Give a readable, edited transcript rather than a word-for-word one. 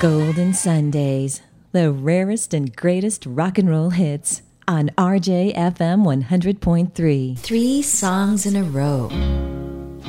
Golden Sundays, the rarest and greatest rock and roll hits on RJFM 100.3. 3 songs in a row.